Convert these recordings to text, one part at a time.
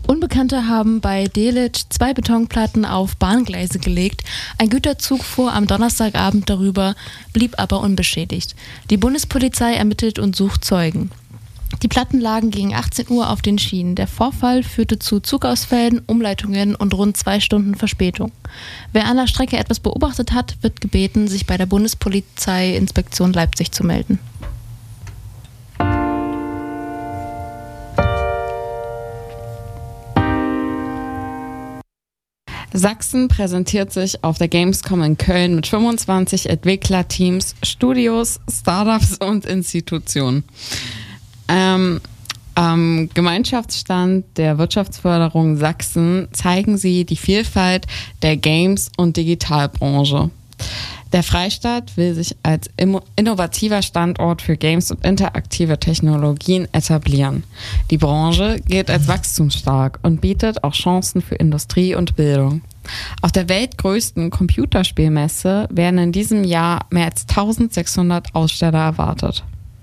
Unbekannte haben bei Delitzsch 2 Betonplatten auf Bahngleise gelegt. Ein Güterzug fuhr am Donnerstagabend darüber, blieb aber unbeschädigt. Die Bundespolizei ermittelt und sucht Zeugen. Die Platten lagen gegen 18 Uhr auf den Schienen. Der Vorfall führte zu Zugausfällen, Umleitungen und rund 2 Stunden Verspätung. Wer an der Strecke etwas beobachtet hat, wird gebeten, sich bei der Bundespolizeiinspektion Leipzig zu melden. Sachsen präsentiert sich auf der Gamescom in Köln mit 25 Entwicklerteams, Studios, Startups und Institutionen. Am Gemeinschaftsstand der Wirtschaftsförderung Sachsen zeigen sie die Vielfalt der Games- und Digitalbranche. Der Freistaat will sich als innovativer Standort für Games und interaktive Technologien etablieren. Die Branche gilt als wachstumsstark und bietet auch Chancen für Industrie und Bildung. Auf der weltgrößten Computerspielmesse werden in diesem Jahr mehr als 1600 Aussteller erwartet.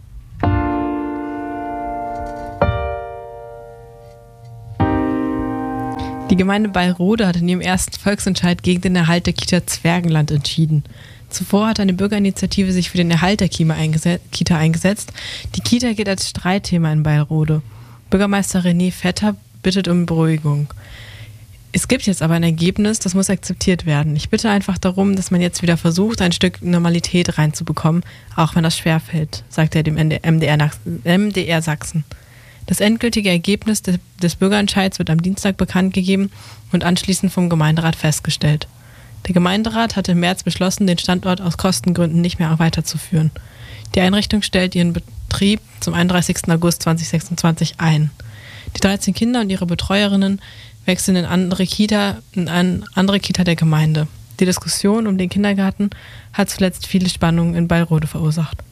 Die Gemeinde Ballrode hat in ihrem ersten Volksentscheid gegen den Erhalt der Kita Zwergenland entschieden. Zuvor hat eine Bürgerinitiative sich für den Erhalt der Kita eingesetzt. Die Kita gilt als Streitthema in Ballrode. Bürgermeister René Vetter bittet um Beruhigung. Es gibt jetzt aber ein Ergebnis, das muss akzeptiert werden. Ich bitte einfach darum, dass man jetzt wieder versucht, ein Stück Normalität reinzubekommen, auch wenn das schwerfällt, sagt er dem MDR Sachsen. Das endgültige Ergebnis des Bürgerentscheids wird am Dienstag bekannt gegeben und anschließend vom Gemeinderat festgestellt. Der Gemeinderat hatte im März beschlossen, den Standort aus Kostengründen nicht mehr weiterzuführen. Die Einrichtung stellt ihren Betrieb zum 31. August 2026 ein. Die 13 Kinder und ihre Betreuerinnen wechseln in eine andere Kita der Gemeinde. Die Diskussion um den Kindergarten hat zuletzt viele Spannungen in Ballrode verursacht.